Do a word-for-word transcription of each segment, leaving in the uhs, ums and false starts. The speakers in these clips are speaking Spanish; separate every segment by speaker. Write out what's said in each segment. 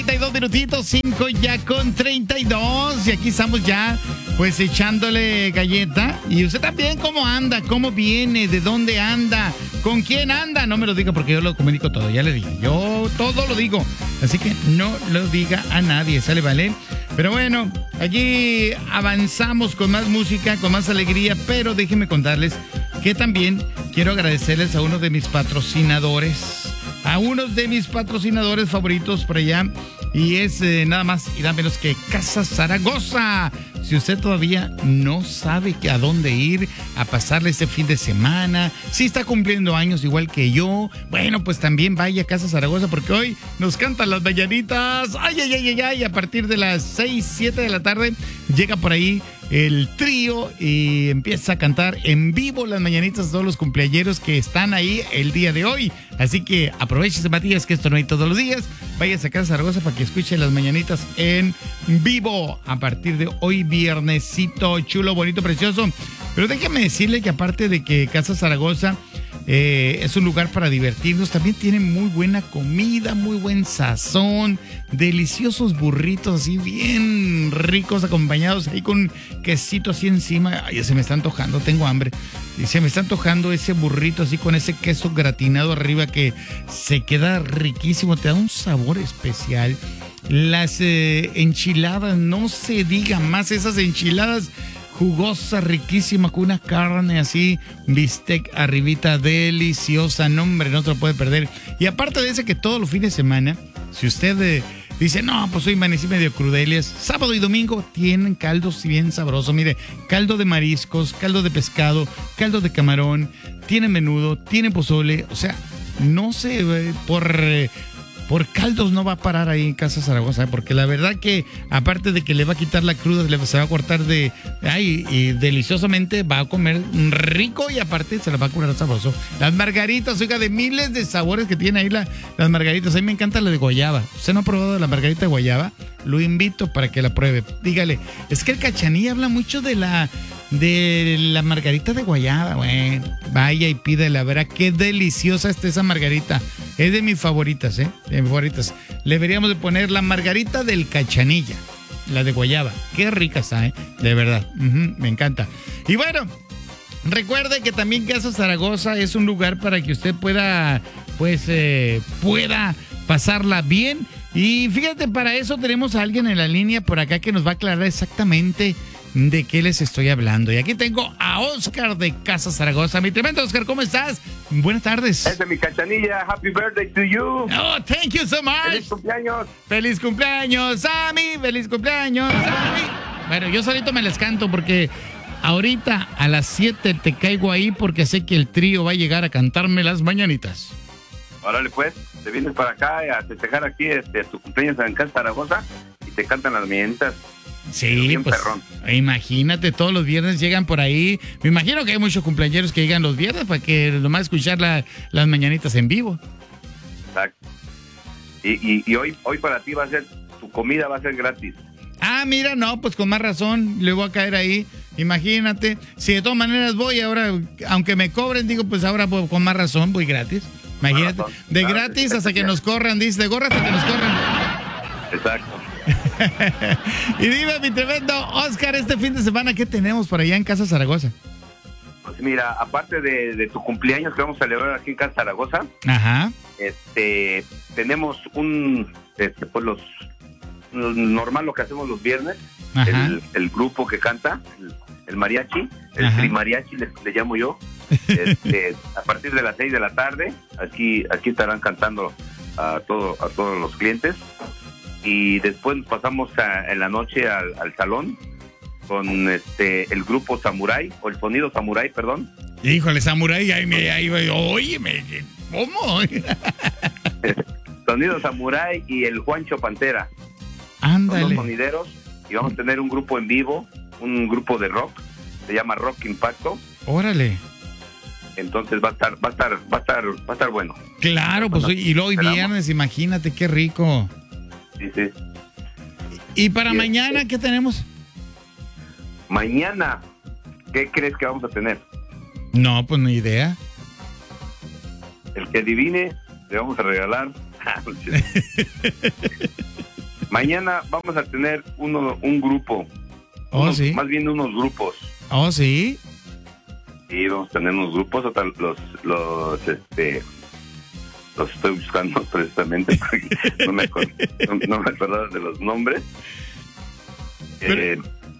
Speaker 1: treinta y dos minutitos, cinco ya con treinta y dos. Y aquí estamos ya, pues echándole galleta. Y usted también, ¿cómo anda? ¿Cómo viene? ¿De dónde anda? ¿Con quién anda? No me lo diga porque yo lo comunico todo, ya le dije. Yo todo lo digo. Así que no lo diga a nadie, ¿sale? ¿Vale? Pero bueno, allí avanzamos con más música, con más alegría. Pero déjenme contarles que también quiero agradecerles a uno de mis patrocinadores. A uno de mis patrocinadores favoritos por allá. Y es eh, nada más y nada menos que Casa Zaragoza. Si usted todavía no sabe a dónde ir a pasarle este fin de semana, si está cumpliendo años igual que yo, bueno, pues también vaya a Casa Zaragoza porque hoy nos cantan las mañanitas. Ay, ay, ay, ay, ay. A partir de las seis, siete de la tarde llega por ahí el trío y empieza a cantar en vivo las mañanitas a todos los cumpleañeros que están ahí el día de hoy. Así que aproveche, Matías, que esto no hay todos los días. Váyase a Casa Zaragoza para que escuche las mañanitas en vivo a partir de hoy, viernesito chulo, bonito, precioso. Pero déjeme decirle que aparte de que Casa Zaragoza eh, es un lugar para divertirnos, también tiene muy buena comida, muy buen sazón, deliciosos burritos así bien ricos acompañados ahí con quesito así encima. Ay, se me está antojando, tengo hambre. Y se me está antojando ese burrito así con ese queso gratinado arriba que se queda riquísimo, te da un sabor especial. Las eh, enchiladas, no se diga más, esas enchiladas jugosa, riquísima, con una carne así, bistec arribita, deliciosa, no hombre, no se lo puede perder. Y aparte de ese que todos los fines de semana, si usted eh, dice, no, pues hoy amanecí medio crudelias, sábado y domingo tienen caldos bien sabrosos, mire, caldo de mariscos, caldo de pescado, caldo de camarón, tienen menudo, tienen pozole, o sea, no sé, eh, por... Eh, Por caldos no va a parar ahí en Casa Zaragoza, porque la verdad que aparte de que le va a quitar la cruda, se va a cortar de... Ay, y deliciosamente va a comer rico y aparte se la va a curar sabroso. Las margaritas, oiga, de miles de sabores que tiene ahí la, las margaritas. A mí me encanta la de guayaba. ¿Usted no ha probado la margarita de guayaba? Lo invito para que la pruebe. Dígale, es que el Cachanilla habla mucho de la... de la margarita de guayaba, bueno, vaya y pídela, verá qué deliciosa está esa margarita. Es de mis favoritas, ¿eh? De mis favoritas. Le deberíamos de poner la margarita del Cachanilla, la de guayaba. Qué rica está, ¿eh? De verdad, uh-huh, me encanta. Y bueno, recuerde que también Casa Zaragoza es un lugar para que usted pueda, pues, eh, pueda pasarla bien. Y fíjate, para eso tenemos a alguien en la línea por acá que nos va a aclarar exactamente de qué les estoy hablando. Y aquí tengo a Oscar de Casa Zaragoza. Mi tremendo Oscar, ¿cómo estás? Buenas tardes.
Speaker 2: Es de mi Cachanilla. Happy birthday to you.
Speaker 1: Oh, thank you so much.
Speaker 2: Feliz cumpleaños.
Speaker 1: Feliz cumpleaños a mí. Feliz cumpleaños a mí. Bueno, yo solito me les canto porque ahorita a las siete te caigo ahí porque sé que el trío va a llegar a cantarme las mañanitas.
Speaker 2: Órale pues, te vienes para acá a festejar aquí este, tu cumpleaños en Casa Zaragoza y te cantan las mañanitas.
Speaker 1: Sí, pues perrón. Imagínate, todos los viernes llegan por ahí. Me imagino que hay muchos cumpleañeros que llegan los viernes para que nomás escuchar la, las mañanitas en vivo.
Speaker 2: Exacto. Y, y, y hoy, hoy para ti va a ser, tu comida va a ser gratis.
Speaker 1: Ah, mira, no, pues con más razón le voy a caer ahí. Imagínate, si de todas maneras voy ahora, aunque me cobren, digo, pues ahora pues, con más razón voy gratis. Imagínate, de gratis hasta que nos corran, dice, de gorra hasta que nos corran.
Speaker 2: Exacto.
Speaker 1: Y dime, mi tremendo Oscar, este fin de semana, ¿qué tenemos por allá en Casa Zaragoza?
Speaker 2: Pues mira, aparte de, de tu cumpleaños que vamos a celebrar aquí en Casa Zaragoza,
Speaker 1: ajá,
Speaker 2: este, tenemos un, este, pues los, normal lo que hacemos los viernes, el, el grupo que canta, el, el mariachi, el trimariachi le, le llamo yo, este, a partir de las seis de la tarde, aquí, aquí estarán cantando a todo, a todos los clientes. Y después nos pasamos a, en la noche al, al salón con este el grupo Samurai, o el sonido Samurai, perdón.
Speaker 1: Híjole, Samurai, ahí me, ahí me, óyeme, ¿cómo?
Speaker 2: Sonido Samurai y el Juancho Pantera.
Speaker 1: Ándale.
Speaker 2: Son los sonideros y vamos a tener un grupo en vivo, un grupo de rock, se llama Rock Impacto.
Speaker 1: Órale.
Speaker 2: Entonces va a estar, va a estar, va a estar, va a estar bueno.
Speaker 1: Claro, pues hoy, y luego viernes, imagínate qué rico.
Speaker 2: Sí, sí.
Speaker 1: ¿Y para
Speaker 2: y
Speaker 1: mañana
Speaker 2: este,
Speaker 1: qué tenemos?
Speaker 2: Mañana, ¿qué crees que vamos a tener?
Speaker 1: No, pues ni idea.
Speaker 2: El que adivine, le vamos a regalar Mañana vamos a tener uno, un grupo.
Speaker 1: Oh,
Speaker 2: unos,
Speaker 1: sí.
Speaker 2: Más bien unos grupos.
Speaker 1: Oh, sí.
Speaker 2: Sí, vamos a tener unos grupos, o tal, los, los, este, los estoy buscando precisamente porque no me, acuerdo, no, no me acordaba de los nombres. Eh,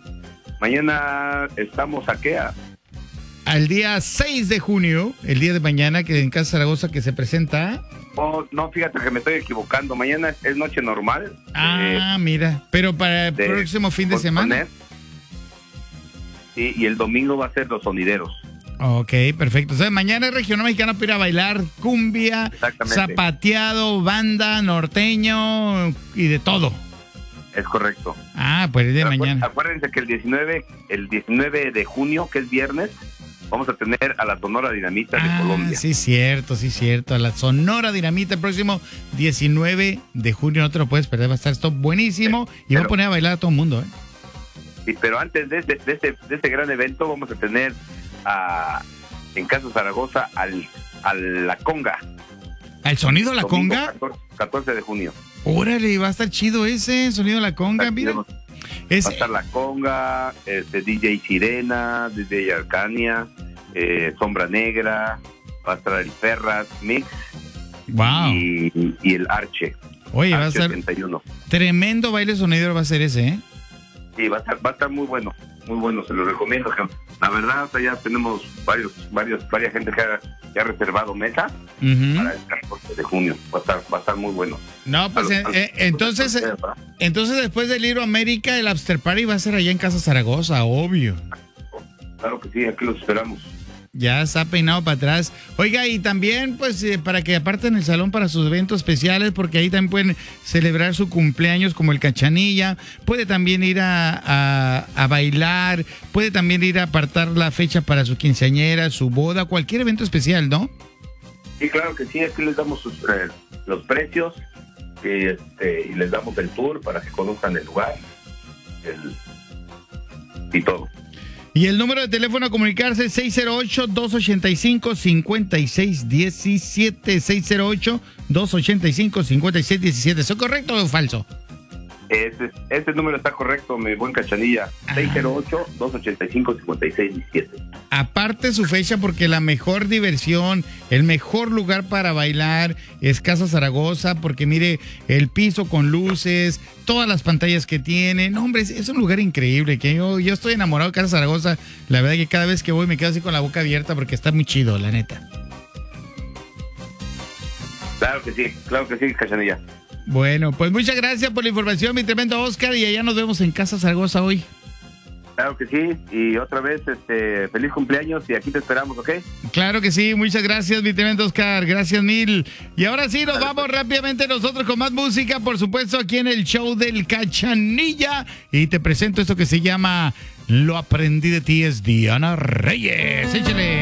Speaker 2: mañana estamos a qué? A,
Speaker 1: Al día seis de junio, el día de mañana, que en Casa Zaragoza que se presenta.
Speaker 2: Oh, no, fíjate que me estoy equivocando. Mañana es, es noche normal.
Speaker 1: Ah, eh, mira. Pero para el próximo fin de semana.
Speaker 2: Sí, y el domingo va a ser los sonideros.
Speaker 1: Ok, perfecto. O sea, mañana es regional mexicana para ir a bailar cumbia, zapateado, banda, norteño y de todo.
Speaker 2: Es correcto.
Speaker 1: Ah, pues el día de mañana.
Speaker 2: Acuérdense que el diecinueve, el diecinueve de junio, que es viernes, vamos a tener a la Sonora Dinamita de
Speaker 1: ah,
Speaker 2: Colombia.
Speaker 1: Sí, cierto, sí, cierto. A la Sonora Dinamita el próximo diecinueve de junio. No te lo puedes perder, va a estar esto buenísimo. Sí, y pero, va a poner a bailar a todo el mundo, ¿eh?
Speaker 2: Sí, pero antes de este, de este, de este gran evento vamos a tener a, en Casa Zaragoza al, a la conga.
Speaker 1: ¿Al sonido la conga?
Speaker 2: catorce, catorce de junio.
Speaker 1: Órale, va a estar chido ese sonido de la conga, mira.
Speaker 2: Va a estar la conga, este, D J Sirena, D J Arcania, eh, Sombra Negra, va a estar el Ferras Mix.
Speaker 1: Wow.
Speaker 2: Y, y el Arche.
Speaker 1: Oye,
Speaker 2: Arche
Speaker 1: va a ser
Speaker 2: ochenta y uno.
Speaker 1: Tremendo baile sonidero va a ser ese, ¿eh?
Speaker 2: Sí, va a estar, va a estar muy bueno, muy bueno, se lo recomiendo. La verdad, ya tenemos varios, varios, varias gente que ha, que ha reservado mesa uh-huh. para el catorce de junio. Va a estar, va a estar muy bueno.
Speaker 1: No, pues los, eh, los, eh, entonces, los, entonces después del Libro América, el After Party va a ser allá en Casa Zaragoza, obvio.
Speaker 2: Claro que sí, aquí los esperamos.
Speaker 1: Ya está peinado para atrás. Oiga, y también, pues, eh, para que aparten el salón para sus eventos especiales, porque ahí también pueden celebrar su cumpleaños como el Cachanilla. Puede también ir a, a, a bailar. Puede también ir a apartar la fecha para su quinceañera, su boda, cualquier evento especial, ¿no?
Speaker 2: Sí, claro que sí. Aquí les damos sus, eh, los precios y, este, y les damos el tour para que conozcan el lugar el, y todo.
Speaker 1: Y el número de teléfono a comunicarse es seis cero ocho, dos ochenta y cinco, cincuenta y seis diecisiete. seis cero ocho, dos ochenta y cinco, cincuenta y seis diecisiete. ¿Eso es correcto o falso?
Speaker 2: Ese, ese número está correcto, mi buen Cachanilla. Ah. seis cero ocho, dos ochenta y cinco, cincuenta y seis diecisiete.
Speaker 1: Aparte su fecha, porque la mejor diversión, el mejor lugar para bailar es Casa Zaragoza, porque mire, el piso con luces, todas las pantallas que tiene. No, hombre, es, es un lugar increíble, que yo, yo estoy enamorado de Casa Zaragoza. La verdad que cada vez que voy me quedo así con la boca abierta porque está muy chido, la neta.
Speaker 2: Claro que sí, claro que sí, Cachanilla.
Speaker 1: Bueno, pues muchas gracias por la información, mi tremendo Oscar, y allá nos vemos en Casa Zaragoza hoy.
Speaker 2: Claro que sí, y otra vez, este, feliz cumpleaños y aquí te esperamos, ¿ok?
Speaker 1: Claro que sí, muchas gracias, mi tremendo Oscar, gracias mil. Y ahora sí, nos vamos rápidamente nosotros con más música, por supuesto, aquí en el show del Cachanilla, y te presento esto que se llama Lo aprendí de ti, es Diana Reyes, échale.